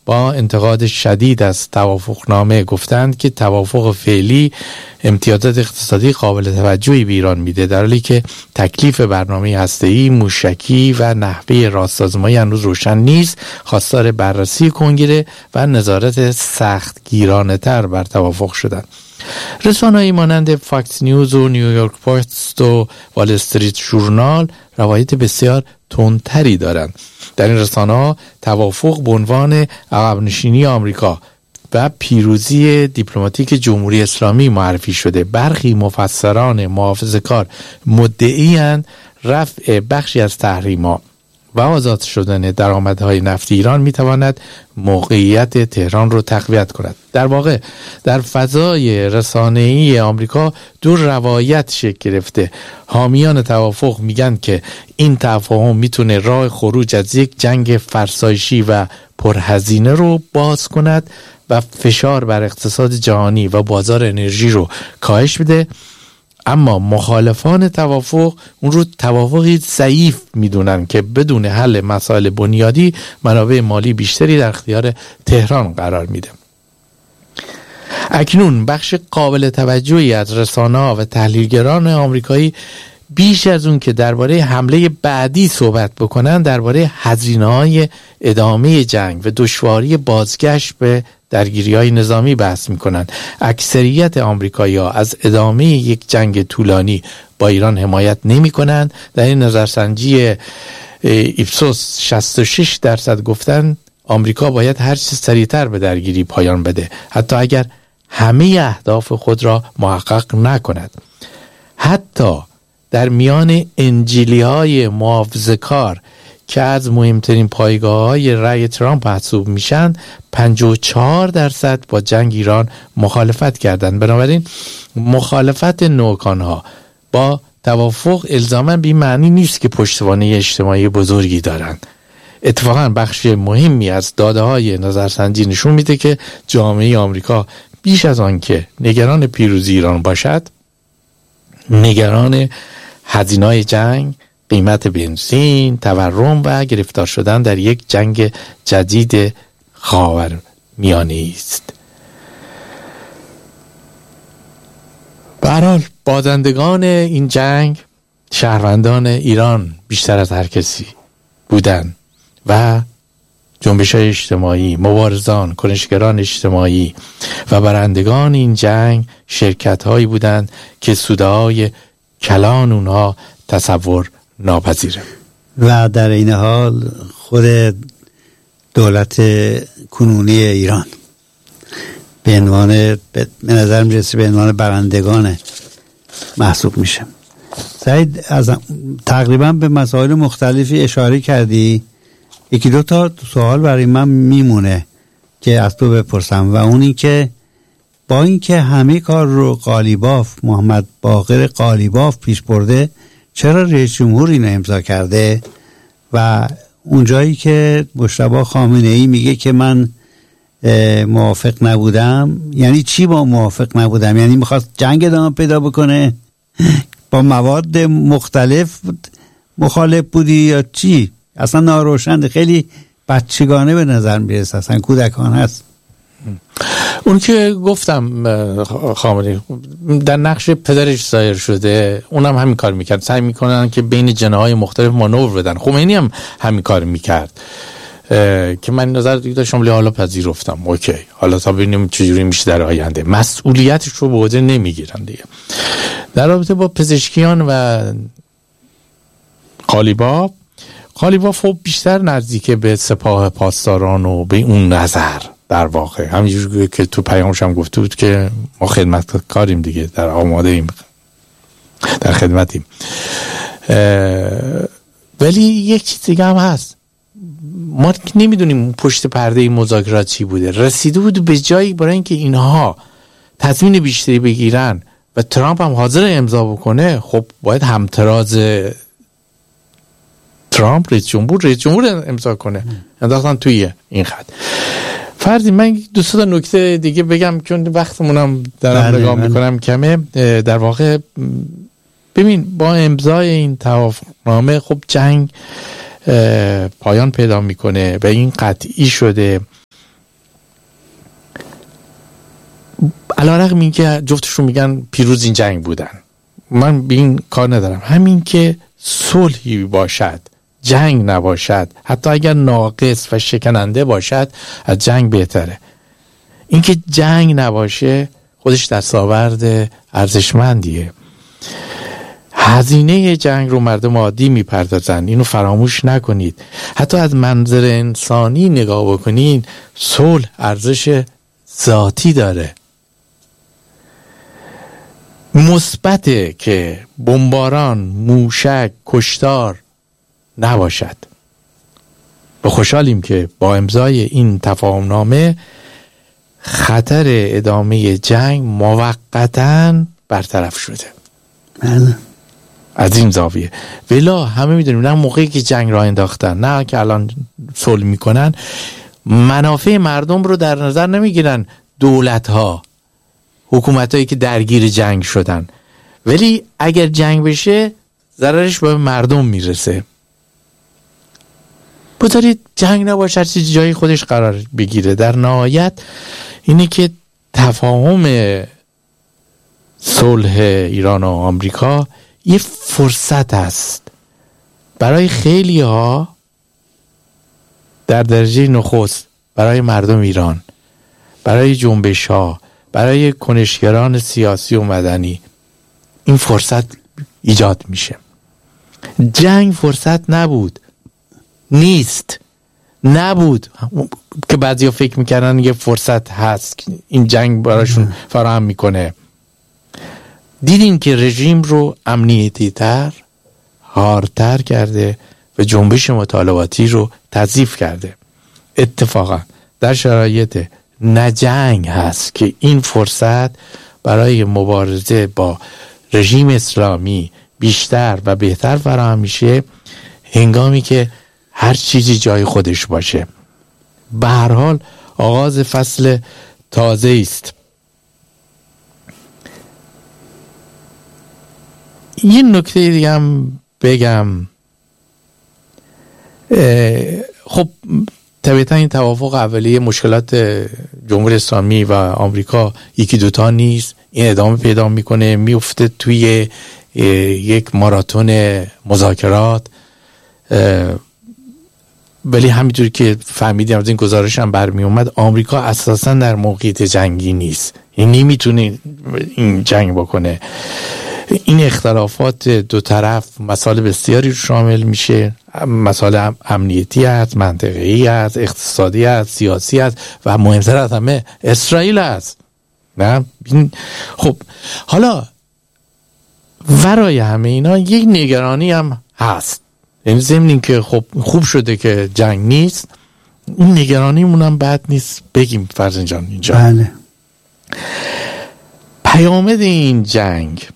با انتقاد شدید از توافقنامه گفتند که توافق فعلی امتیازات اقتصادی قابل توجهی به ایران میده، در حالی که تکلیف برنامه هسته‌ای، موشکی و نحوه راهسازمانی هنوز روشن نیست. خواستار بررسی کنگره و نظارت سختگیرانه‌تر بر توافق شدند. رسانه‌ای مانند فاکس نیوز و نیویورک پست و وال استریت ژورنال روایت بسیار تندتری دارند. در این رسانه‌ها توافق به عنوان عقب نشینی آمریکا و پیروزی دیپلماتیک جمهوری اسلامی معرفی شده. برخی مفسران محافظه‌کار مدعی‌اند رفع بخشی از تحریم‌ها و آزاد شدن درآمدهای نفتی ایران میتواند موقعیت تهران رو تقویت کند. در واقع در فضای رسانه‌ای آمریکا دو روایت شکل گرفته. حامیان توافق میگن که این تفاهم میتونه راه خروج از یک جنگ فرسایشی و پرهزینه رو باز کند و فشار بر اقتصاد جهانی و بازار انرژی رو کاهش بده، اما مخالفان توافق اون رو توافقی ضعیف میدونن که بدون حل مسائل بنیادی منابع مالی بیشتری در اختیار تهران قرار میده. اکنون بخش قابل توجهی از رسانه‌ها و تحلیلگران آمریکایی بیش از اون که درباره حمله بعدی صحبت بکنن، درباره هزینه‌های ادامه جنگ و دشواری بازگشت به درگیری‌های نظامی بحث می‌کنند. اکثریت آمریکایی‌ها از ادامه یک جنگ طولانی با ایران حمایت نمی‌کنند. در این نظرسنجی ایپسوس 66% گفتن آمریکا باید هر چه سریعتر به درگیری پایان بده، حتی اگر همه اهداف خود را محقق نکند. حتی در میان انجیلی‌های محافظه‌کار که از مهمترین پایگاه‌های رأی ترامپ محسوب میشن، 54% با جنگ ایران مخالفت کردند. بنابراین مخالفت نوکانها با توافق الزاماً به این معنی نیست که پشتوانه اجتماعی بزرگی دارند. اتفاقاً بخش مهمی از داده‌های نظرسنجی نشون میده که جامعه آمریکا بیش از آن که نگران پیروزی ایران باشد، نگران هزینه‌های جنگ، قیمت بنزین، تورم و گرفتار شدن در یک جنگ جدید خاورمیانه است. به هر حال بازندگان این جنگ شهروندان ایران بیشتر از هر کسی بودن و جنبش‌های اجتماعی، مبارزان، کنشگران اجتماعی و برندگان این جنگ شرکت‌هایی بودند که سودهای کلان اونها تصور ناپذیره. و در این حال خود دولت کنونی ایران به نظر میرسه به عنوان برندگان محسوب میشه. سعید از تقریبا به مسائل مختلفی اشاره کردی. یکی دو تا سوال برای من میمونه که از تو بپرسم و اون این که با این که همه کار رو قالیباف، محمد باقر قالیباف پیش برده، چرا رئیس جمهور اینو امضا کرده؟ و اونجایی که مجتبی خامنه‌ای میگه که من موافق نبودم، یعنی چی با موافق نبودم؟ یعنی میخواست جنگ ادامه پیدا بکنه؟ با مواد مختلف مخالف بودی یا چی؟ اصلا ناروشنده، خیلی بچگانه به نظر میرسه، اصلا کودکان هست. اون که گفتم خامنه‌ای در نقش پدرش ظاهر شده، اونم همین کار میکرد، سعی میکنن که بین جناح‌های مختلف مانور بدن. خمینی هم همین کار میکرد که من نظر دیگه داشتم، ولی حالا پذیرفتم، اوکی، حالا تا ببینیم چجوری میشه در آینده. مسئولیتش رو به عهده نمیگیرن دیگه. در رابطه با پزشکیان و قالیباف خب بیشتر نزدیکه به سپاه پاسداران و به اون نظر، در واقع همینجور که تو پیامش هم گفته بود که ما خدمتکاریم دیگه، در آماده ایم، در خدمتیم. ولی یک چیز دیگه هم هست، ما نمیدونیم پشت پرده این مذاکرات چی بوده. رسیده بود به جایی برای اینکه اینها تضمین بیشتری بگیرن و ترامپ هم حاضر امضا بکنه، خب باید همتراز ترامپ رئیس جمهور امضا کنه. انداختن توی این خط. فرضی من دوست دارم نکته دیگه بگم چون وقتمونم دارم نگاه میکنم کمه. در واقع ببین با امضای این توافقنامه خب جنگ پایان پیدا میکنه و این قطعی شده علیرغم این که جفتشون میگن پیروز این جنگ بودن، من به این کار ندارم. همین که صلحی باشد، جنگ نباشد، حتی اگر ناقص و شکننده باشد، از جنگ بهتره. این که جنگ نباشه خودش دستاورد ارزشمندیه. هزینه جنگ رو مردم عادی میپردازن، اینو فراموش نکنید. حتی از منظر انسانی نگاه بکنین، صلح ارزش ذاتی داره. مثبته که بمباران، موشک، کشتار نباشد. و خوشحالیم که با امضای این تفاهمنامه خطر ادامه جنگ موقتاً برطرف شده. از این زاویه ولی همه میدونیم نه موقعی که جنگ را انداختن، نه که الان صلح میکنن، منافع مردم رو در نظر نمیگیرن. دولت ها، حکومت هایی که درگیر جنگ شدن، ولی اگر جنگ بشه ضررش به مردم میرسه. بذارید جنگ نباشه، هر چیزی جای خودش قرار بگیره. در نهایت اینه که تفاهم صلح ایران و آمریکا یه فرصت است برای خیلی ها، در درجه نخست برای مردم ایران، برای جنبش ها، برای کنشگران سیاسی و مدنی. این فرصت ایجاد میشه. جنگ فرصت نبود، نیست، نبود که بعضیا فکر میکردن یه فرصت هست این جنگ براشون فراهم میکنه. دیدین که رژیم رو امنیتی تر، هارتر کرده و جنبش مطالباتی رو تضعیف کرده. اتفاقا در شرایط نجنگ هست که این فرصت برای مبارزه با رژیم اسلامی بیشتر و بهتر فراهم میشه، هنگامی که هر چیزی جای خودش باشه. به هر حال آغاز فصل تازه است. یه نکته دیگه هم بگم. خب طبیعتا این توافق اولیه مشکلات جمهوری اسلامی و آمریکا یکی دوتا نیست. این ادامه پیدا میکنه، میفته توی یک ماراتون مذاکرات. ولی همینطور که فهمیدیم از این گزارش هم برمی اومد، آمریکا اساسا در موقعیت جنگی نیست، یعنی نمیتونه این جنگ بکنه. این اختلافات دو طرف مسائل بسیاری رو شامل میشه. مسائل امنیتی هست، منطقه‌ای هست، اقتصادی هست، سیاسی هست و مهمتر از همه اسرائیل هست. نه خب حالا ورای همه اینا یک نگرانی هم هست. یعنی ضمن این که خب خوب شده که جنگ نیست، این نگرانیمون هم بد نیست بگیم فرزین جان اینجا. بله. پیامد این جنگ،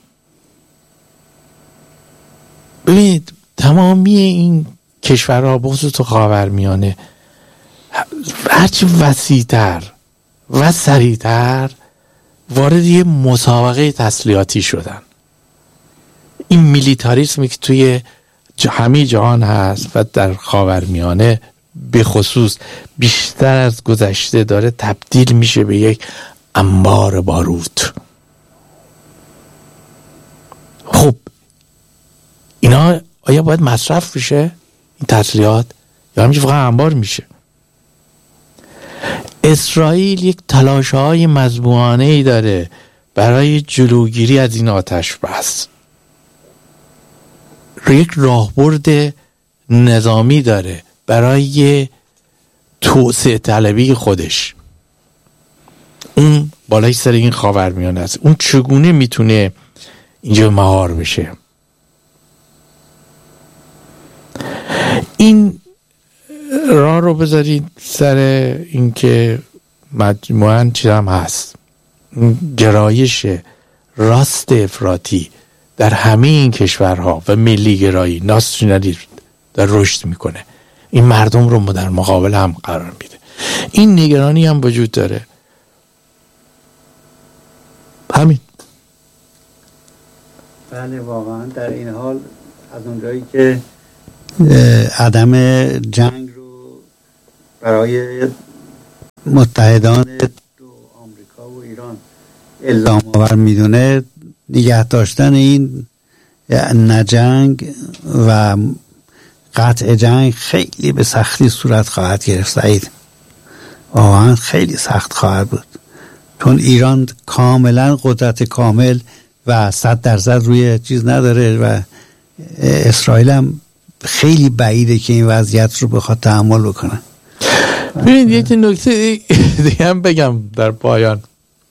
ببینید تمامی این کشورها بخصوص تو خاورمیانه هرچی وسیع‌تر و سریع‌تر وارد یه مسابقه تسلیحاتی شدن. این میلیتاریسمی که توی همه جهان هست و در خاورمیانه به خصوص بیشتر از گذشته داره تبدیل میشه به یک انبار باروت. خب اینا آیا باید مصرف بشه این تسلیحات یا همیشه فقط انبار میشه؟ اسرائیل یک تلاش‌های مذبوحانه‌ای داره برای جلوگیری از این آتش بس. یک راهبرد نظامی داره برای توسعه طلبی خودش. اون بالای سر این خاورمیانه است. اون چگونه میتونه اینجا مهار بشه؟ این راه رو بذارید سر اینکه مجموعاً چیز هم هست، گرایش راست افراطی در همه این کشورها و ملی گرایی، ناسیونالیسم در رشد میکنه. این مردم رو در مقابل هم قرار میده. این نگرانی هم وجود داره. همین. بله واقعا در این حال از اونجایی که عدم جنگ رو برای متحدان دو آمریکا و ایران الزام آور میدونه نگه داشتن این نجنگ و قطع جنگ خیلی به سختی صورت خواهد گرفت. سعید واقعا خیلی سخت خواهد بود، چون ایران کاملا قدرت کامل و 100% روی چیز نداره و اسرائیل هم خیلی بعیده که این وضعیت رو بخواد تحمل بکنه. ببینید یک نکته دیگه هم بگم در پایان.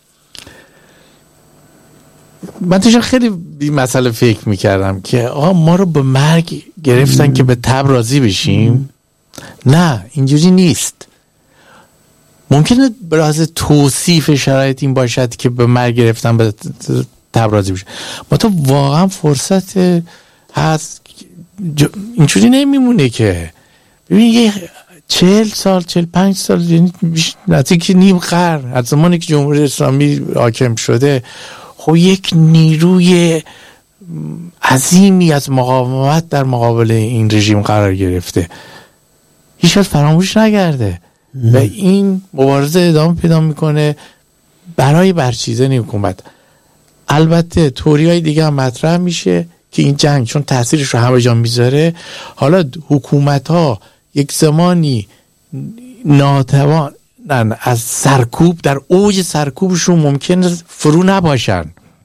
من توش خیلی این مسئله فکر میکردم که ما رو به مرگ گرفتن که به تب راضی بشیم. نه، اینجوری نیست. ممکنه به لحاظ توصیف شرایط این باشد که به مرگ گرفتن به تب راضی بشیم، ما تو واقعا فرصت هست اینجوری نمیمونه که ببین یه 40 سال 45 سال یعنی نزدیک نیم قرن از زمانی که جمهوری اسلامی حاکم شده، خب یک نیروی عظیمی از مقاومت در مقابل این رژیم قرار گرفته، هیچ وقت فراموش نگرده و این مبارزه ادامه پیدا میکنه برای برچیدن حکومت. البته توریای دیگه هم مطرح میشه که این جنگ چون تاثیرش رو همه جا میذاره، حالا حکومت ها یک زمانی ناتوان از سرکوب در اوج سرکوبشون ممکنه فرو نباشن،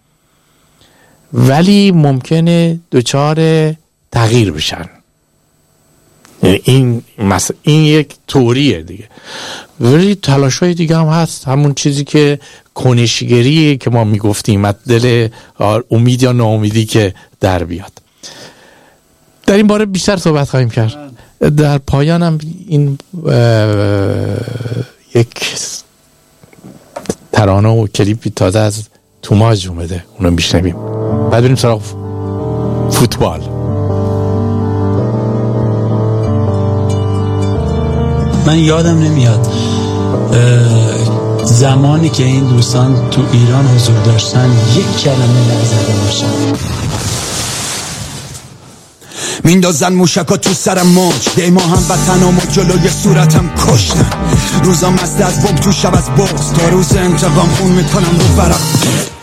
ولی ممکنه دچار تغییر بشن. این یک توریه دیگه، ولی تلاشای دیگه هم هست، همون چیزی که کنشگریه که ما میگفتیم از دل امید یا ناامیدی که در بیاد. در این باره بیشتر صحبت خواهیم کرد. در پایانم این یک ترانه و کلیپی تازه از توماج اومده، اونو میشنویم بعد بریم سراغ فوتبال. من یادم نمیاد زمانی که این دوستان تو ایران حضور داشتن یک کلمه نزده باشن. میندازن موشکا تو سرم موج دیما هم وطنامو جلوی صورتم کشتن، روزا مست از بمب تو شب از بغض، تا روز انتقام خون میکنم رو برم